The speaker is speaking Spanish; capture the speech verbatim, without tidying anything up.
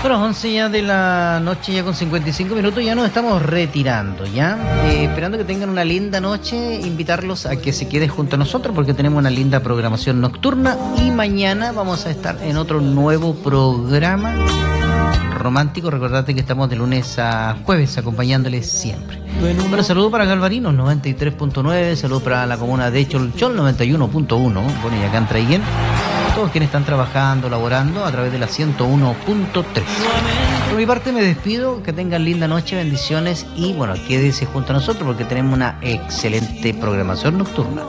Bueno, once ya de la noche, ya con cincuenta y cinco minutos, ya nos estamos retirando, ¿ya? Eh, esperando que tengan una linda noche, invitarlos a que se queden junto a nosotros porque tenemos una linda programación nocturna y mañana vamos a estar en otro nuevo programa romántico. Recordate que estamos de lunes a jueves acompañándoles siempre. Bueno, saludos para Galvarinos noventa y tres punto nueve, saludos para la comuna de Cholchol noventa y uno punto uno, bueno, y acá en Traiguén, todos quienes están trabajando, laborando a través de la ciento uno punto tres. Por mi parte me despido, que tengan linda noche, bendiciones y bueno, quédese junto a nosotros porque tenemos una excelente programación nocturna.